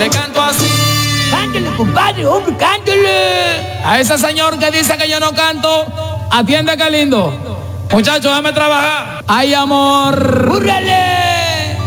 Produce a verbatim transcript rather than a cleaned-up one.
Le canto así. Cántale, compadre, hombre, cántale. A ese señor que dice que yo no canto, atiende que lindo. Muchachos, déjame trabajar. Ay, amor. ¡Búrrale!